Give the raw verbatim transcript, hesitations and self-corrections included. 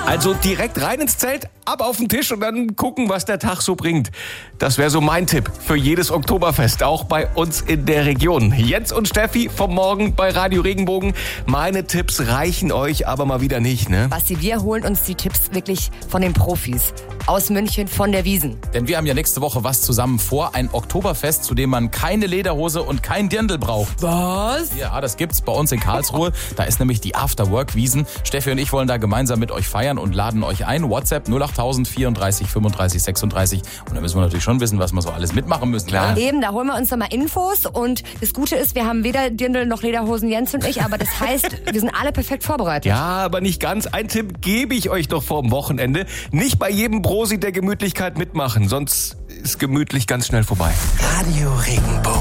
Also direkt rein ins Zelt, ab auf den Tisch und dann gucken, was der Tag so bringt. Das wäre so mein Tipp für jedes Oktoberfest, auch bei uns in der Region. Jens und Steffi vom Morgen bei Radio Regenbogen. Meine Tipps reichen euch aber mal wieder nicht, ne? Basti, wir holen uns die Tipps wirklich von den Profis. Aus München von der Wiesn. Denn wir haben ja nächste Woche was zusammen vor. Ein Oktoberfest, zu dem man keine Lederhose und kein Dirndl braucht. Was? Ja, das gibt's bei uns in Karlsruhe. Da ist nämlich die Afterwork-Wiesn. Steffi und ich wollen da gemeinsam mit euch feiern und laden euch ein. WhatsApp null acht null null vierunddreißig fünfunddreißig sechsunddreißig. Und da müssen wir natürlich schon wissen, was wir so alles mitmachen müssen. Klar. Eben, da holen wir uns nochmal Infos. Und das Gute ist, wir haben weder Dirndl noch Lederhosen, Jens und ich. Aber das heißt, wir sind alle perfekt vorbereitet. Ja, aber nicht ganz. Ein Tipp gebe ich euch doch vorm Wochenende. Nicht bei jedem Brosi der Gemütlichkeit mitmachen, sonst ist gemütlich ganz schnell vorbei. Radio Regenbogen.